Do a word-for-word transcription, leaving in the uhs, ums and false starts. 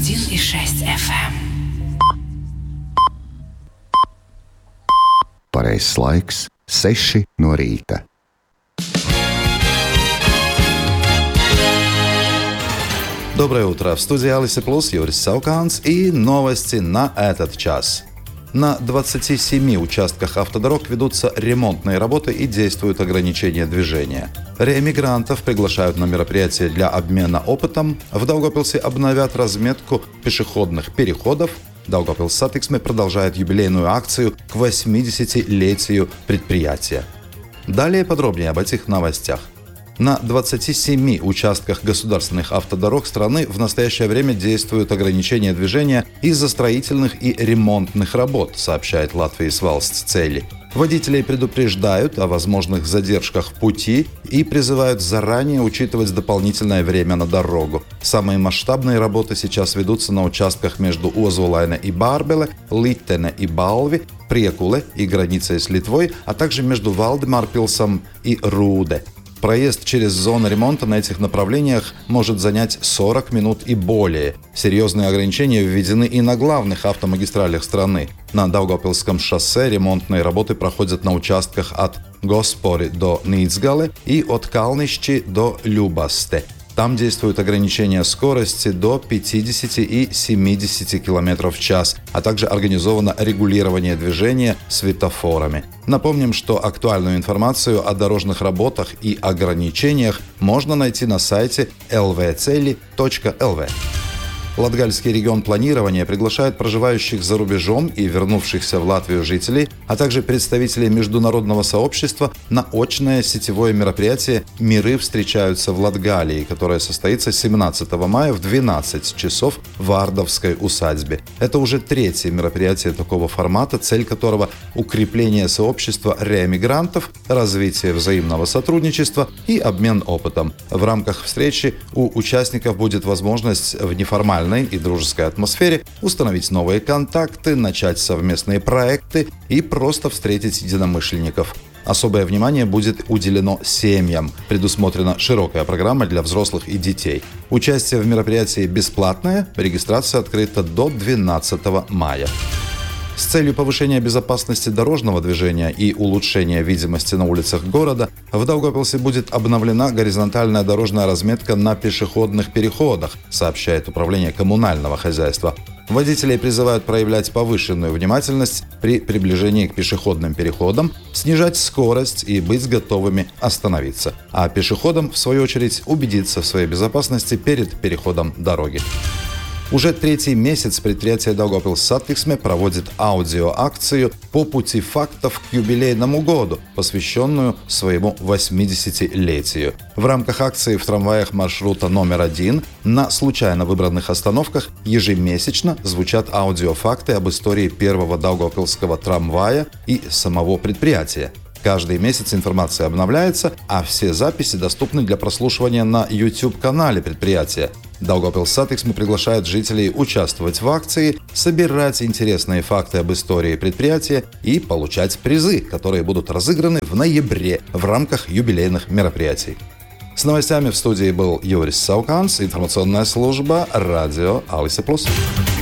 один и шесть эф эм. Pareizais laiks - seši no rīta. Доброе утро. В студии Алисы Плюс Юрис Сауканс и новости на этот час. На двадцати семи участках автодорог ведутся ремонтные работы и действуют ограничения движения. Реэмигрантов приглашают на мероприятия для обмена опытом. В Даугавпилсе обновят разметку пешеходных переходов. Daugavpils Satiksme продолжает юбилейную акцию к восьмидесятилетию предприятия. Далее подробнее об этих новостях. На двадцати семи участках государственных автодорог страны в настоящее время действуют ограничения движения из-за строительных и ремонтных работ, сообщает Латвijas Valsts Ceļi. Водителей предупреждают о возможных задержках в пути и призывают заранее учитывать дополнительное время на дорогу. Самые масштабные работы сейчас ведутся на участках между Озолайне и Бārбele, Литтене и Балви, Приекуле и границей с Литвой, а также между Валдемарпилсом и Рūde. Проезд через зону ремонта на этих направлениях может занять сорок минут и более. Серьезные ограничения введены и на главных автомагистралях страны. На Daugavpilsском шоссе ремонтные работы проходят на участках от Госпори до Ницгале и от Калнищи до Любасте. Там действуют ограничения скорости до пятидесяти и семидесяти километров в час, а также организовано регулирование движения светофорами. Напомним, что актуальную информацию о дорожных работах и ограничениях можно найти на сайте эл ви цели точка эл ви. Латгальский регион планирования приглашает проживающих за рубежом и вернувшихся в Латвию жителей, а также представителей международного сообщества на очное сетевое мероприятие «Миры встречаются в Латгалии», которое состоится семнадцатого мая в двенадцать часов в Ардовской усадьбе. Это уже третье мероприятие такого формата, цель которого – укрепление сообщества реэмигрантов, развитие взаимного сотрудничества и обмен опытом. В рамках встречи у участников будет возможность в неформальном и дружеской атмосфере установить новые контакты, начать совместные проекты и просто встретить единомышленников. Особое внимание будет уделено семьям. Предусмотрена широкая программа для взрослых и детей. Участие в мероприятии бесплатное, регистрация открыта до двенадцатого мая. С целью повышения безопасности дорожного движения и улучшения видимости на улицах города в Даугавпилсе будет обновлена горизонтальная дорожная разметка на пешеходных переходах, сообщает Управление коммунального хозяйства. Водителей призывают проявлять повышенную внимательность при приближении к пешеходным переходам, снижать скорость и быть готовыми остановиться. А пешеходам, в свою очередь, убедиться в своей безопасности перед переходом дороги. Уже третий месяц предприятие Daugavpils Satiksme проводит аудиоакцию по пути фактов к юбилейному году, посвященную своему восьмидесятилетию. В рамках акции в трамваях маршрута номер один на случайно выбранных остановках ежемесячно звучат аудиофакты об истории первого даугавпилсского трамвая и самого предприятия. Каждый месяц информация обновляется, а все записи доступны для прослушивания на YouTube-канале предприятия. Daugavpils Satiksme приглашает жителей участвовать в акции, собирать интересные факты об истории предприятия и получать призы, которые будут разыграны в ноябре в рамках юбилейных мероприятий. С новостями в студии был Юрис Сауканс, информационная служба радио Алиса Плюс.